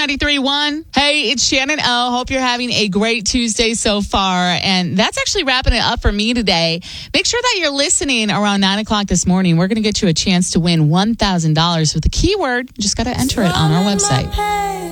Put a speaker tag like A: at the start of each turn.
A: 93.1. Hey, it's Shannon O. Hope you're having a great Tuesday so far. And that's actually wrapping it up for me today. Make sure that you're listening around 9 o'clock this morning. We're going to get you a chance to win $1,000 with the keyword. You just got to enter it on our website.